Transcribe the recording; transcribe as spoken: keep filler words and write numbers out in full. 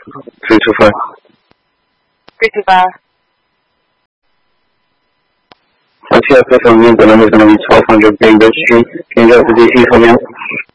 three two five. three two five. Taxi access on me, the number is going to be twelve hundred Bainbridge Street. Can you get the D C for me?